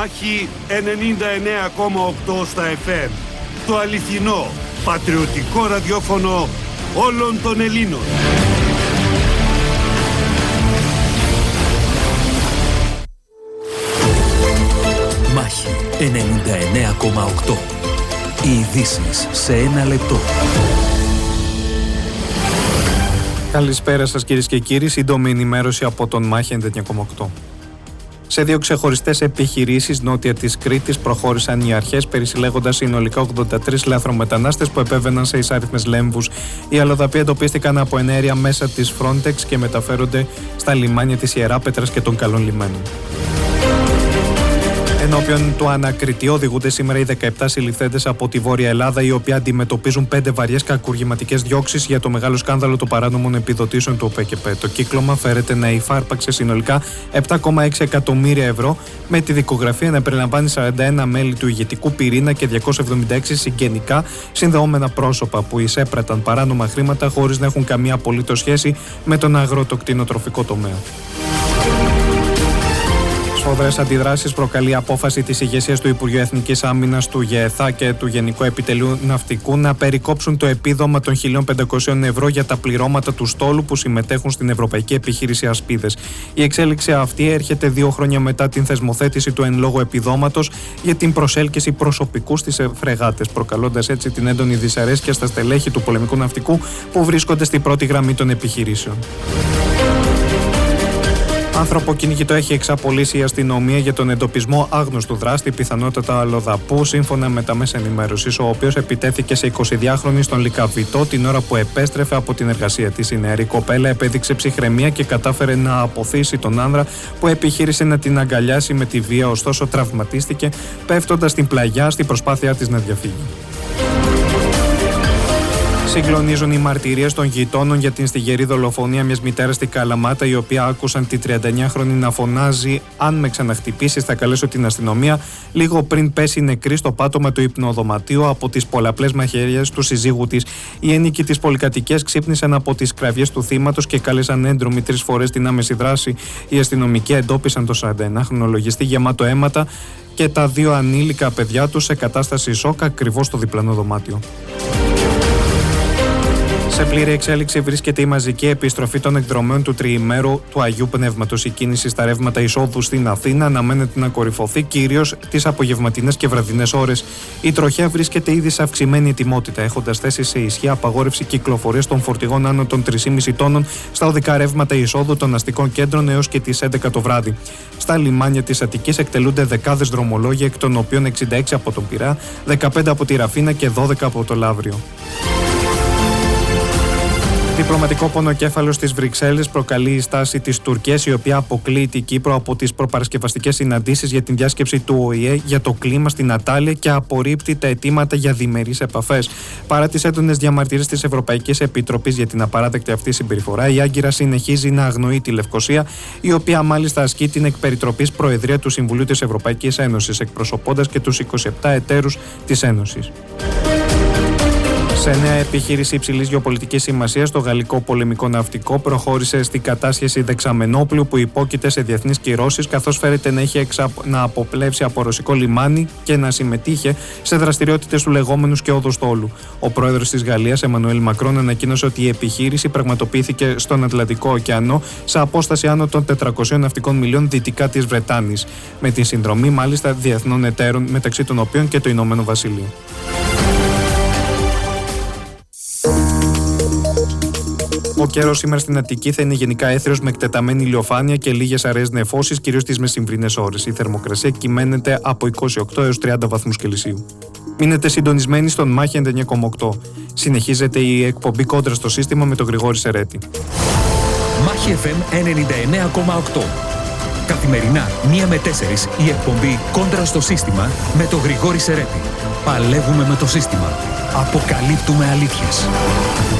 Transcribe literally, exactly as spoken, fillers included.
Μάχη ενενήντα εννέα κόμμα οκτώ στα εφ εμ. Το αληθινό, πατριωτικό ραδιόφωνο όλων των Ελλήνων. Μάχη ενενήντα εννέα κόμμα οκτώ. Οι ειδήσεις σε ένα λεπτό. Καλησπέρα σας κυρίες και κύριοι, σύντομη ενημέρωση από τον Μάχη ενενήντα εννέα κόμμα οκτώ. Σε δύο ξεχωριστές επιχειρήσεις νότια της Κρήτης προχώρησαν οι αρχές, περισυλλέγοντας συνολικά ογδόντα τρεις λαθρομετανάστες που επέβαιναν σε εισάριθμες λέμβους. Οι αλλοδαποί εντοπίστηκαν από ενέργεια μέσα της Frontex και μεταφέρονται στα λιμάνια της Ιεράπετρας και των Καλών Λιμένων. Ενώπιον του ανακριτή οδηγούνται σήμερα οι δεκαεπτά συλληφθέντες από τη Βόρεια Ελλάδα, οι οποίοι αντιμετωπίζουν πέντε βαριές κακουργηματικές διώξεις για το μεγάλο σκάνδαλο των παράνομων επιδοτήσεων του ΟΠΕΚΕΠΕ. Το κύκλωμα φέρεται να υφάρπαξε συνολικά επτά κόμμα έξι εκατομμύρια ευρώ, με τη δικογραφία να περιλαμβάνει σαράντα ένα μέλη του ηγετικού πυρήνα και διακόσια εβδομήντα έξι συγγενικά συνδεόμενα πρόσωπα που εισέπραταν παράνομα χρήματα χωρίς να έχουν καμία απολύτως σχέση με τον αγροτοκτηνοτροφικό τομέα. Σφοδρές αντιδράσεις προκαλεί η απόφαση της ηγεσίας του Υπουργείου Εθνικής Άμυνας, του ΓΕΘΑ και του Γενικού Επιτελείου Ναυτικού να περικόψουν το επίδομα των χίλια πεντακόσια ευρώ για τα πληρώματα του στόλου που συμμετέχουν στην Ευρωπαϊκή Επιχείρηση Ασπίδες. Η εξέλιξη αυτή έρχεται δύο χρόνια μετά την θεσμοθέτηση του εν λόγω επιδόματος για την προσέλκυση προσωπικού στις φρεγάτες, προκαλώντας έτσι την έντονη δυσαρέσκεια στα στελέχη του πολεμικού ναυτικού που βρίσκονται στην πρώτη γραμμή των επιχειρήσεων. Άνθρωπο κυνηγητό έχει εξαπολύσει η αστυνομία για τον εντοπισμό άγνωστου δράστη, πιθανότατα αλλοδαπού, σύμφωνα με τα μέσα ενημέρωσης, ο οποίος επιτέθηκε σε εικοσιδυάχρονη στον Λυκαβητό την ώρα που επέστρεφε από την εργασία της. Η νεαρή κοπέλα επέδειξε ψυχραιμία και κατάφερε να αποθήσει τον άνδρα που επιχείρησε να την αγκαλιάσει με τη βία, ωστόσο τραυματίστηκε πέφτοντας στην πλαγιά στην προσπάθειά της να διαφύγει. Συγκλονίζουν οι μαρτυρίες των γειτόνων για την στιγερή δολοφονία μιας μητέρας στη Καλαμάτα, η οποία άκουσαν τη τριανταεννιάχρονη να φωνάζει «Αν με ξαναχτυπήσεις θα καλέσω την αστυνομία», λίγο πριν πέσει νεκρή στο πάτωμα του υπνοδωματίου από τις πολλαπλές μαχαίριες του συζύγου της. Οι ένοικοι της πολυκατοικίας ξύπνησαν από τις κραυγές του θύματος και κάλεσαν έντρομη τρεις φορές την άμεση δράση. Οι αστυνομικοί εντόπισαν το σαρανταεννάχρονο λογιστή γεμάτο αίματα και τα δύο ανήλικα παιδιά του σε κατάσταση σοκ ακριβώς στο διπλανό δωμάτιο. Σε πλήρη εξέλιξη βρίσκεται η μαζική επιστροφή των εκδρομέων του τριημέρου του Αγίου Πνεύματος. Η κίνηση στα ρεύματα εισόδου στην Αθήνα αναμένεται να κορυφωθεί κυρίως τις απογευματινές και βραδινές ώρες. Η τροχιά βρίσκεται ήδη σε αυξημένη ετοιμότητα, έχοντας θέσει σε ισχύ απαγόρευση κυκλοφορίας των φορτηγών άνω των τρεις κόμμα πέντε τόνων στα οδικά ρεύματα εισόδου των αστικών κέντρων έως και τις έντεκα το βράδυ. Στα λιμάνια της Αττικής εκτελούνται δεκάδες δρομολόγια, εκ των οποίων εξήντα έξι από τον Πειραιά, δεκαπέντε από τη Ραφίνα και δώδεκα από το Λαύριο. Διπλωματικό πονοκέφαλο στις Βρυξέλλες προκαλεί η στάση της Τουρκίας, η οποία αποκλείει την Κύπρο από τις προπαρασκευαστικές συναντήσεις για την διάσκεψη του Ο Η Ε για το κλίμα στην Ατάλεια και απορρίπτει τα αιτήματα για διμερείς επαφές. Παρά τις έντονες διαμαρτυρίες της Ευρωπαϊκής Επιτροπής για την απαράδεκτη αυτή συμπεριφορά, η Άγκυρα συνεχίζει να αγνοεί τη Λευκοσία, η οποία μάλιστα ασκεί την εκπεριτροπής Προεδρία του Συμβουλίου της Ευρωπαϊκής Ένωσης, εκπροσωπώντας και τους είκοσι επτά εταίρους της Ένωσης. Σε νέα επιχείρηση υψηλής γεωπολιτικής σημασίας, το γαλλικό πολεμικό ναυτικό προχώρησε στην κατάσχεση δεξαμενόπλου που υπόκειται σε διεθνείς κυρώσεις, καθώς φέρεται να είχε εξα... να αποπλέψει από ρωσικό λιμάνι και να συμμετείχε σε δραστηριότητες του λεγόμενου σκαιώδου στόλου. Ο πρόεδρος της Γαλλίας, Εμμανουέλ Μακρόν, ανακοίνωσε ότι η επιχείρηση πραγματοποιήθηκε στον Ατλαντικό ωκεανό σε απόσταση άνω των τετρακοσίων ναυτικών μιλίων δυτικά της Βρετάνης, με τη συνδρομή μάλιστα διεθνών εταίρων, μεταξύ των οποίων και το Ηνωμένο Βασίλειο. Ο καιρός σήμερα στην Αττική θα είναι γενικά έθριος με εκτεταμένη ηλιοφάνεια και λίγες αραιές νεφώσεις, κυρίως τις μεσημβρινές ώρες. Η θερμοκρασία κυμαίνεται από είκοσι οκτώ έως τριάντα βαθμούς Κελσίου. Μείνετε συντονισμένοι στον Μάχη ενενήντα εννέα κόμμα οκτώ. Συνεχίζεται η εκπομπή Κόντρα στο σύστημα με τον Γρηγόρη Σερέτη. Μάχη εφ εμ ενενήντα εννέα κόμμα οκτώ. Καθημερινά, μία με τέσσερις, η εκπομπή Κόντρα στο σύστημα με τον Γρηγόρη Σερέτη. Παλεύουμε με το σύστημα. Αποκαλύπτουμε αλήθειες.